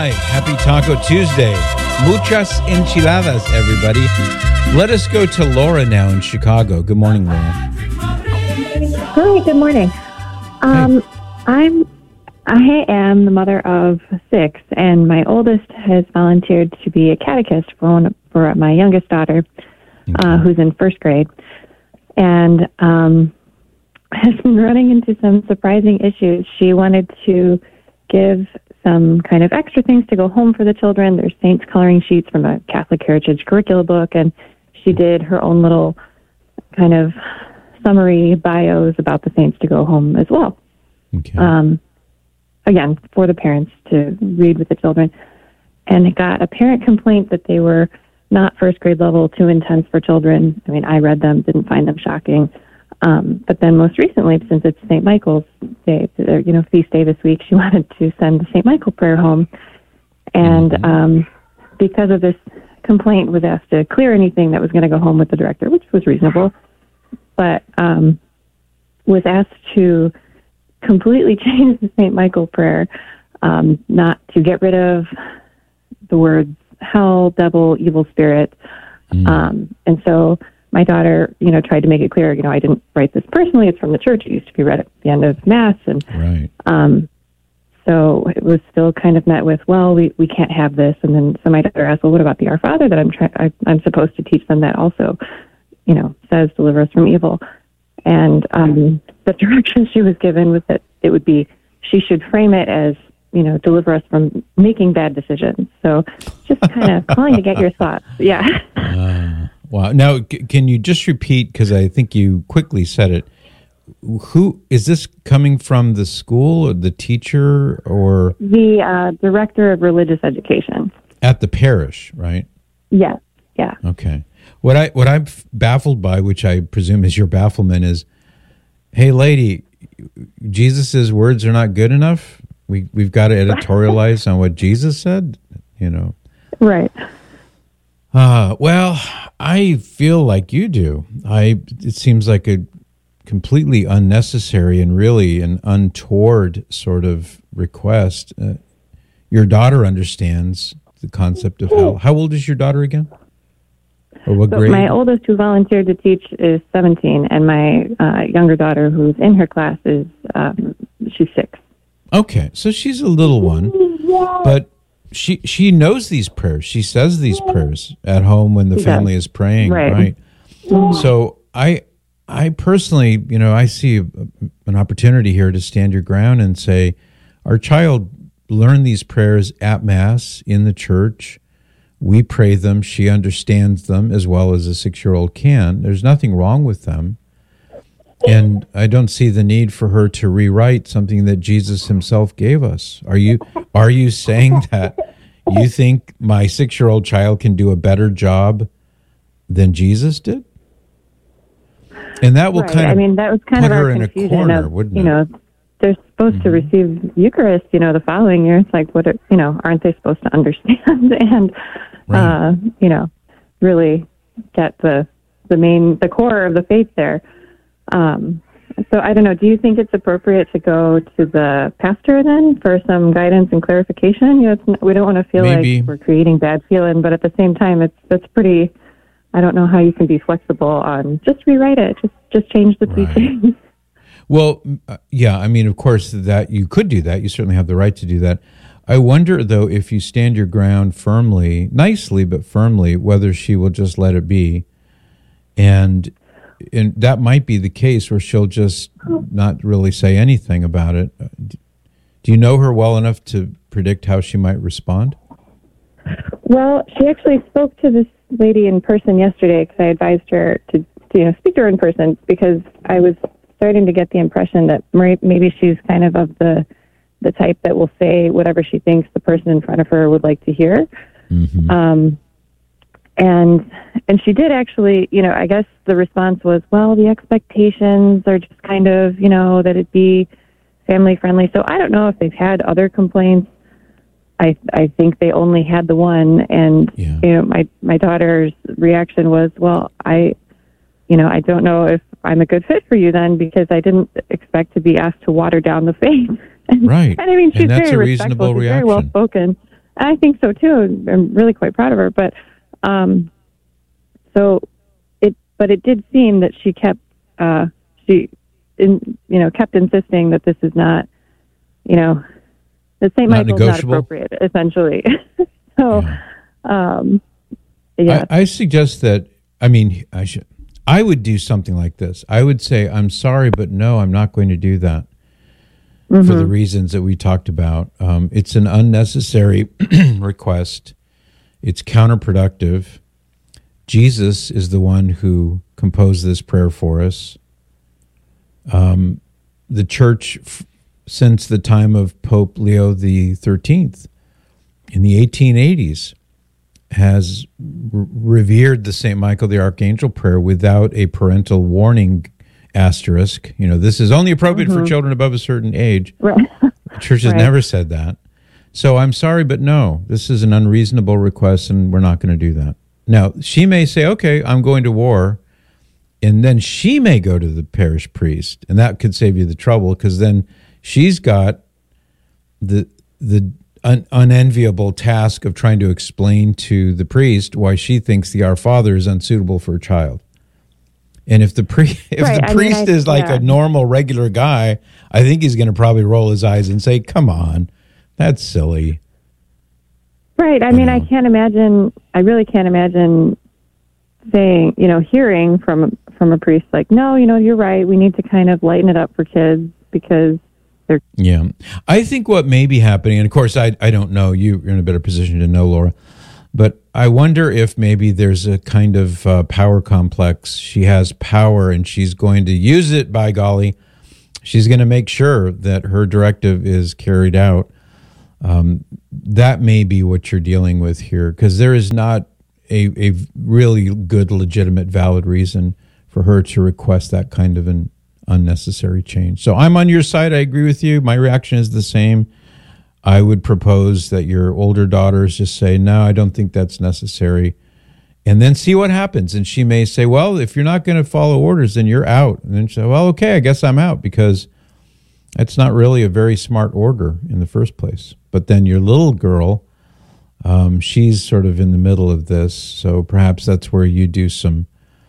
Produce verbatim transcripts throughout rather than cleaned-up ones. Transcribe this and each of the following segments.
right. Happy Taco Tuesday. Muchas enchiladas, everybody. Let us go to Laura now in Chicago. Good morning, Laura. Hi, good morning. Um, Hey. I'm, I am the mother of six, and my oldest has volunteered to be a catechist for, one, for my youngest daughter, uh, who's in first grade, and um, has been running into some surprising issues. She wanted to give some kind of extra things to go home for the children. There's saints coloring sheets from a Catholic Heritage curricula book, and she did her own little kind of summary bios about the saints to go home as well. Okay. Um, again, for the parents to read with the children. And it got a parent complaint that they were not first grade level, too intense for children. I mean, I read them, didn't find them shocking. Um, but then most recently, since it's Saint Michael's Day, or, you know, feast day this week, she wanted to send the Saint Michael prayer home. And Mm-hmm. um, because of this complaint, was asked to clear anything that was going to go home with the director, which was reasonable, but um, was asked to completely change the Saint Michael prayer, um, not to get rid of the words hell, devil, evil spirit. Mm. Um, and so my daughter, you know, tried to make it clear, you know, I didn't write this personally. It's from the church. It used to be read at the end of Mass. And Right. um, so it was still kind of met with, well, we, we can't have this. And then so my daughter asked, well, what about the Our Father that I'm trying, I'm supposed to teach them that also, you know, says deliver us from evil. And um, the direction she was given was that it would be, she should frame it as, you know, deliver us from making bad decisions. So just kind of calling to get your thoughts. Yeah. Uh, wow. Now, c- can you just repeat, because I think you quickly said it, who is this coming from, the school or the teacher or? The uh, director of religious education. At the parish, right? Yes. Yeah. Okay. What I what I'm baffled by, which I presume is your bafflement, is, hey, lady, Jesus's words are not good enough. We we've got to editorialize on what Jesus said. You know. Right. Uh, well, I feel like you do. I it seems like a completely unnecessary and really an untoward sort of request. Uh, your daughter understands the concept of hell. How old is your daughter again? Or what So grade? my oldest, who volunteered to teach, is seventeen, and my uh, younger daughter, who's in her class, is um, she's six. Okay, so she's a little one, but she she knows these prayers. She says these prayers at home when the She family does. is praying, Right. right? So I I personally, you know, I see a, an opportunity here to stand your ground and say, our child learned these prayers at Mass in the church. We pray them. She understands them as well as a six-year-old can. There's nothing wrong with them. And I don't see the need for her to rewrite something that Jesus himself gave us. Are you are you saying that you think my six-year-old child can do a better job than Jesus did? And that will Right. kind of I mean, that was kind put of our her in a confusion corner, of, wouldn't you it? know, they're supposed to receive Eucharist, you know, the following year. It's like, what, are, you know, aren't they supposed to understand and, Right. uh, you know, really get the the main, the core of the faith there. Um, so I don't know, do you think it's appropriate to go to the pastor then for some guidance and clarification? You know, it's, n- we don't want to feel Maybe. like we're creating bad feeling, but at the same time, it's that's pretty, I don't know how you can be flexible on just rewrite it, just just change the Right. teaching. Well, uh, yeah, I mean, of course, that you could do that. You certainly have the right to do that. I wonder, though, if you stand your ground firmly, nicely but firmly, whether she will just let it be. And and that might be the case where she'll just not really say anything about it. Uh, d- Do you know her well enough to predict how she might respond? Well, she actually spoke to this lady in person yesterday because I advised her to, to you know speak to her in person because I was starting to get the impression that Marie, maybe she's kind of of the the type that will say whatever she thinks the person in front of her would like to hear. Mm-hmm. Um, and and she did actually, you know, I guess the response was, well, the expectations are just kind of, you know, that it be family friendly. So I don't know if they've had other complaints. I I think they only had the one, and Yeah. you know, my my daughter's reaction was, well, I, you know, I don't know if I'm a good fit for you then because I didn't expect to be asked to water down the faith. And, Right. and I mean, she's And that's very a reasonable respectful. She's very well reaction. spoken. I think so too. I'm really quite proud of her. But um, so it, but it did seem that she kept uh, she, in, you know, kept insisting that this is not, you know, that Saint Michael's not appropriate, essentially. so, yeah. Um, yeah. I, I suggest that. I mean, I should. I would do something like this. I would say, "I'm sorry, but no, I'm not going to do that." Mm-hmm. For the reasons that we talked about. Um, it's an unnecessary request. It's counterproductive. Jesus is the one who composed this prayer for us. Um, the church, f- since the time of Pope Leo the thirteenth, in the eighteen eighties, has r- revered the Saint Michael the Archangel prayer without a parental warning asterisk. You know, this is only appropriate mm-hmm. for children above a certain age. Right. The church has right. never said that. So I'm sorry, but no, this is an unreasonable request, and we're not going to do that. Now, she may say, okay, I'm going to war, and then she may go to the parish priest, and that could save you the trouble, because then she's got the the un- unenviable task of trying to explain to the priest why she thinks the Our Father is unsuitable for a child. And if the pri- if right. the priest I mean, I, is like yeah. a normal, regular guy, I think he's going to probably roll his eyes and say, come on, that's silly. Right. I mean, uh, I can't imagine, I really can't imagine saying, you know, hearing from, from a priest like, no, you know, you're right. We need to kind of lighten it up for kids because they're... Yeah. I think what may be happening, and of course, I, I don't know, you're in a better position to know, Laura, but I wonder if maybe there's a kind of uh, power complex. She has power and she's going to use it, by golly. She's going to make sure that her directive is carried out. Um, that may be what you're dealing with here, because there is not a, a really good, legitimate, valid reason for her to request that kind of an unnecessary change. So I'm on your side. I agree with you. My reaction is the same. I would propose that your older daughters just say, no, I don't think that's necessary, and then see what happens. And she may say, well, if you're not going to follow orders, then you're out. And then she say, well, okay, I guess I'm out, because that's not really a very smart order in the first place. But then your little girl, um, she's sort of in the middle of this, so perhaps that's where you do some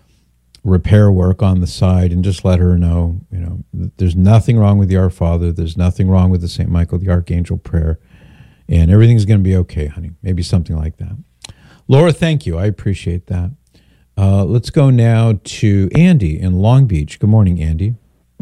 repair work on the side and just let her know, you know, there's nothing wrong with the Our Father, there's nothing wrong with the Saint Michael the Archangel prayer, and everything's going to be okay, honey. Maybe something like that. Laura, thank you. I appreciate that. Uh, let's go now to Andy in Long Beach. Good morning, Andy.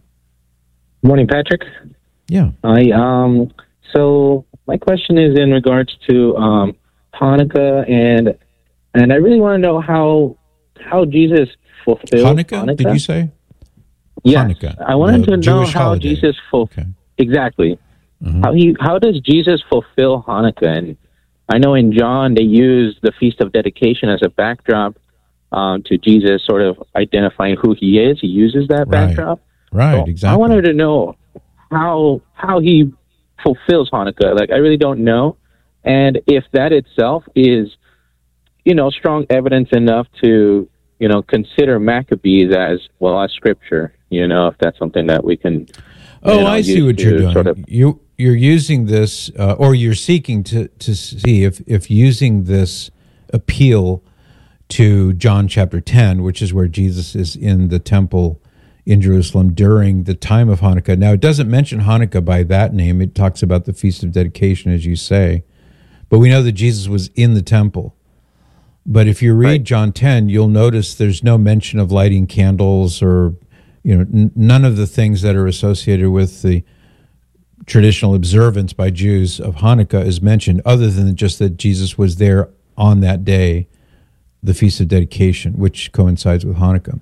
Good morning, Patrick. Yeah. I um. So my question is in regards to um, Hanukkah, and and I really want to know how how Jesus fulfilled Hanukkah. Hanukkah. Did you say? Yes. Hanukkah, I wanted to know Jewish how holiday. Jesus fulfilled okay. exactly uh-huh. how he how does Jesus fulfill Hanukkah? And I know in John they use the Feast of Dedication as a backdrop um, to Jesus, sort of identifying who he is. He uses that right. backdrop. Right. So exactly. I wanted to know how how he fulfills Hanukkah. Like, I really don't know, and if that itself is, you know, strong evidence enough to, you know, consider Maccabees as well as scripture. You know, if that's something that we can. Oh, you know, I see what you're doing. Sort of, you you're using this, uh, or you're seeking to to see if if using this appeal to John chapter ten, which is where Jesus is in the temple in Jerusalem during the time of Hanukkah. Now, it doesn't mention Hanukkah by that name. It talks about the Feast of Dedication, as you say. But we know that Jesus was in the temple. But if you read right. John ten, you'll notice there's no mention of lighting candles or, you know, n- none of the things that are associated with the traditional observance by Jews of Hanukkah is mentioned, other than just that Jesus was there on that day, the Feast of Dedication, which coincides with Hanukkah.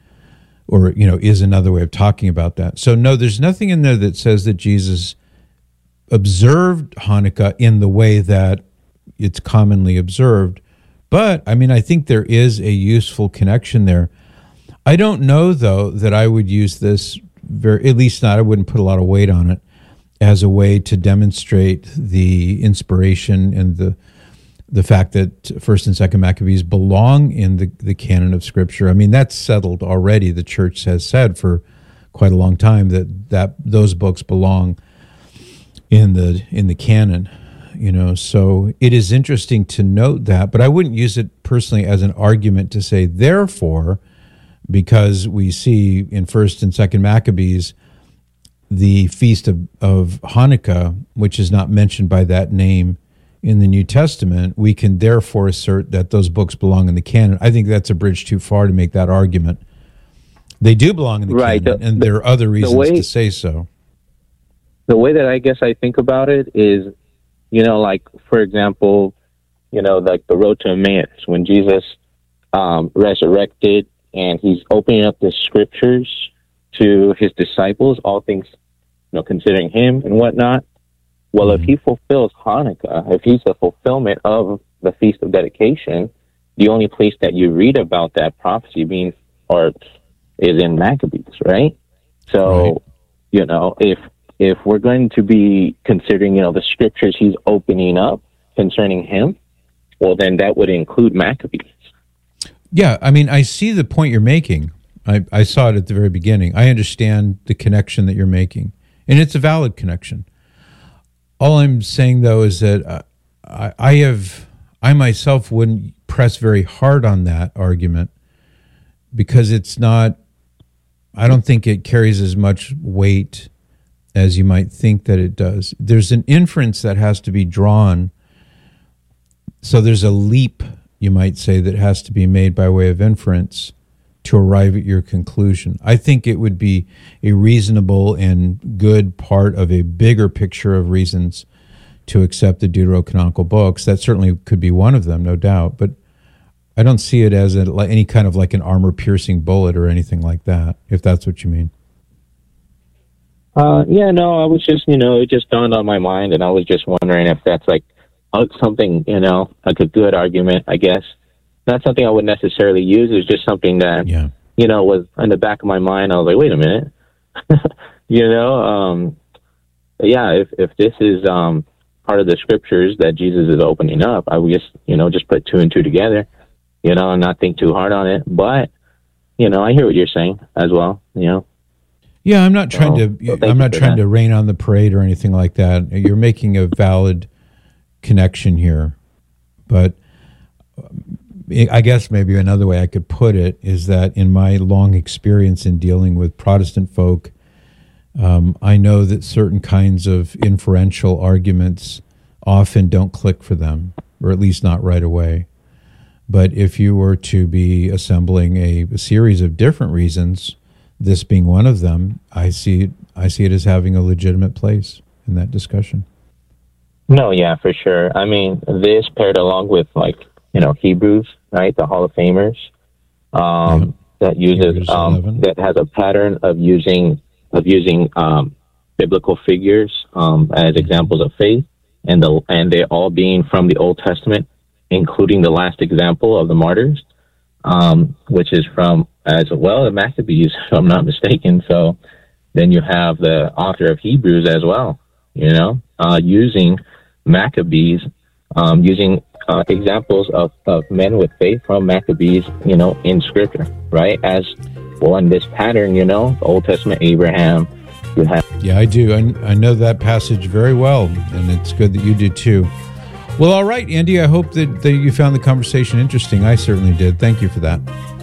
Or, you know, is another way of talking about that. So, no, there's nothing in there that says that Jesus observed Hanukkah in the way that it's commonly observed. But, I mean, I think there is a useful connection there. I don't know, though, that I would use this, very, at least not, I wouldn't put a lot of weight on it, as a way to demonstrate the inspiration and the the fact that First and Second Maccabees belong in the, the canon of Scripture. I mean, that's settled already. The Church has said for quite a long time that, that those books belong in the in the canon, you know, so it is interesting to note that, but I wouldn't use it personally as an argument to say, therefore, because we see in First and Second Maccabees, the feast of, of Hanukkah, which is not mentioned by that name in the New Testament, we can therefore assert that those books belong in the canon. I think that's a bridge too far to make that argument. They do belong in the right. canon, the, and there are other reasons way, to say so. The way that I guess I think about it is, you know, like, for example, you know, like the road to Emmaus, when Jesus um, resurrected and he's opening up the scriptures to his disciples, all things, you know, considering him and whatnot. Well, mm-hmm. if he fulfills Hanukkah, if he's the fulfillment of the Feast of Dedication, the only place that you read about that prophecy being, or is in Maccabees, right? So, right. you know, if if we're going to be considering, you know, the scriptures he's opening up concerning him, well, then that would include Maccabees. Yeah, I mean, I see the point you're making. I, I saw it at the very beginning. I understand the connection that you're making, and it's a valid connection. All I'm saying, though, is that uh, I, I have, I myself wouldn't press very hard on that argument because it's not, I don't think it carries as much weight as you might think that it does. There's an inference that has to be drawn. So there's a leap, you might say, that has to be made by way of inference to arrive at your conclusion. I think it would be a reasonable and good part of a bigger picture of reasons to accept the deuterocanonical books. That certainly could be one of them, no doubt, but I don't see it as a, like any kind of like an armor-piercing bullet or anything like that, if that's what you mean. Uh, yeah, no, I was just, you know, it just dawned on my mind, and I was just wondering if that's like something, you know, like a good argument, I guess. Not something I would necessarily use. It's just something that, yeah. you know, was in the back of my mind. I was like, wait a minute. you know, um, yeah, if, if this is um, part of the scriptures that Jesus is opening up, I would just, you know, just put two and two together, you know, and not think too hard on it. But, you know, I hear what you're saying as well, you know. Yeah, I'm not trying so, to, so I'm not trying that. to rain on the parade or anything like that. You're making a valid connection here. But I guess maybe another way I could put it is that in my long experience in dealing with Protestant folk, um, I know that certain kinds of inferential arguments often don't click for them, or at least not right away. But if you were to be assembling a, a series of different reasons, this being one of them, I see it, I see it as having a legitimate place in that discussion. No, yeah, for sure. I mean, this paired along with, like, you know, Hebrews, right? The Hall of Famers, um, yeah. that uses, um, that has a pattern of using, of using, um, biblical figures, um, as examples of faith, and the, and they all being from the Old Testament, including the last example of the martyrs, um, which is from, as well, the Maccabees, if I'm not mistaken. So then you have the author of Hebrews as well, you know, uh, using Maccabees, um, using Uh, examples of, of men with faith from Maccabees, you know, in Scripture, right? As well, in this pattern, you know, the Old Testament, Abraham, you have. Yeah, I do. I, I know that passage very well, and it's good that you do too. Well, all right, Andy, I hope that, that you found the conversation interesting. I certainly did. Thank you for that.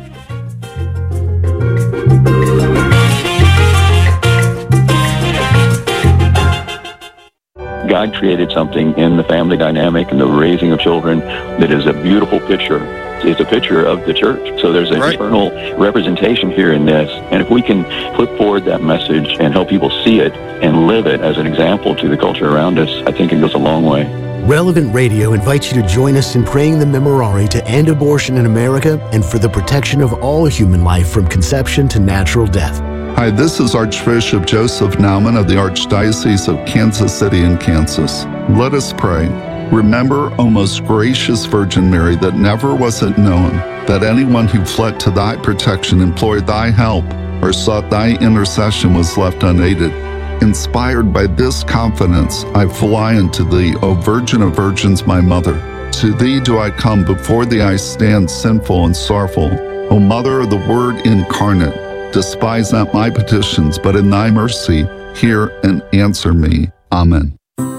God created something in the family dynamic and the raising of children that is a beautiful picture. It's a picture of the church. So there's an right. eternal representation here in this. And if we can put forward that message and help people see it and live it as an example to the culture around us, I think it goes a long way. Relevant Radio invites you to join us in praying the Memorare to end abortion in America and for the protection of all human life from conception to natural death. Hi, this is Archbishop Joseph Naumann of the Archdiocese of Kansas City in Kansas. Let us pray. Remember, O most gracious Virgin Mary, that never was it known that anyone who fled to thy protection, implored thy help, or sought thy intercession was left unaided. Inspired by this confidence, I fly unto thee, O Virgin of Virgins, my Mother. To thee do I come, before thee I stand sinful and sorrowful. O Mother of the Word incarnate, despise not my petitions, but in thy mercy hear and answer me. Amen.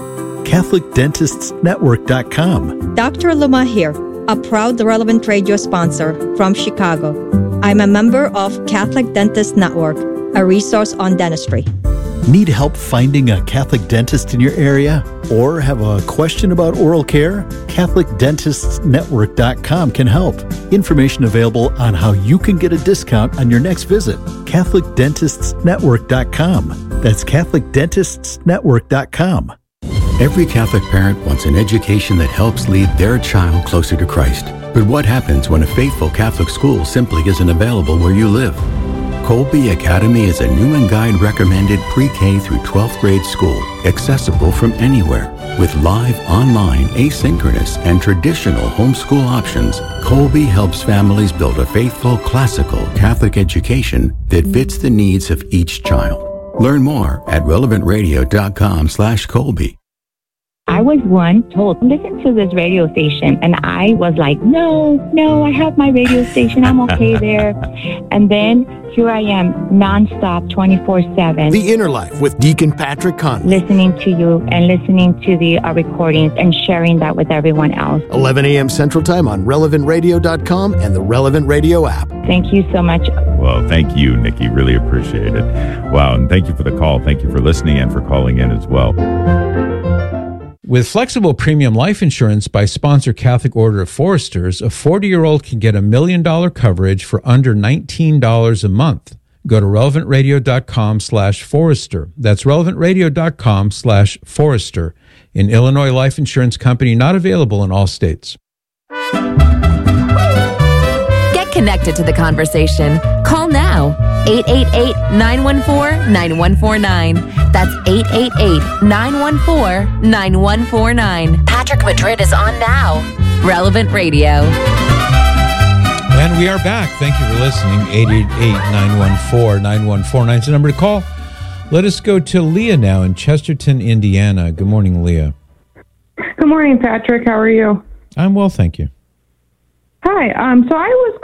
Catholic Dentists Network dot com. Doctor Luma here, a proud Relevant Radio sponsor from Chicago. I'm a member of Catholic Dentists Network, a resource on dentistry. Need help finding a Catholic dentist in your area? Or have a question about oral care? Catholic Dentists Network dot com can help. Information available on how you can get a discount on your next visit. Catholic Dentists Network dot com. That's Catholic Dentists Network dot com. Every Catholic parent wants an education that helps lead their child closer to Christ. But what happens when a faithful Catholic school simply isn't available where you live? Colby Academy is a new and guide recommended pre-K through twelfth grade school, accessible from anywhere. With live, online, asynchronous, and traditional homeschool options, Colby helps families build a faithful, classical Catholic education that fits the needs of each child. Learn more at relevant radio dot com slash Colby. I was one told, listen to this radio station. And I was like, no, no, I have my radio station. I'm okay there. And then here I am, nonstop, twenty-four seven. The Inner Life with Deacon Patrick Conley. Listening to you and listening to the uh, recordings and sharing that with everyone else. eleven a.m. Central Time on relevant radio dot com and the Relevant Radio app. Thank you so much. Well, thank you, Nikki. Really appreciate it. Wow, and thank you for the call. Thank you for listening and for calling in as well. With flexible premium life insurance by sponsor Catholic Order of Foresters, a forty-year-old can get a million-dollar coverage for under nineteen dollars a month. Go to relevant radio dot com slash Forester. That's relevant radio dot com slash Forester. An Illinois life insurance company not available in all states. Get connected to the conversation. Call now. eight eight eight, nine one four, nine one four nine. That's eight eight eight, nine one four, nine one four nine. Patrick Madrid is on now. Relevant Radio. And we are back. Thank you for listening. eight eight eight, nine one four, nine one four nine is the number to call. Let us go to Leah now in Chesterton, Indiana. Good morning, Leah. Good morning, Patrick. How are you? I'm well, thank you. Hi. Um, so I was